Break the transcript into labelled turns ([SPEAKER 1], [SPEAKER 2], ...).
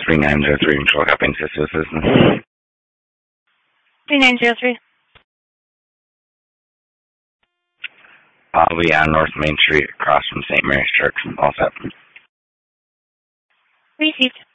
[SPEAKER 1] 3903 Control Cupping Assistance.
[SPEAKER 2] 3903.
[SPEAKER 1] I'll be on North Main Street across from St. Mary's Church. All set.
[SPEAKER 2] Received.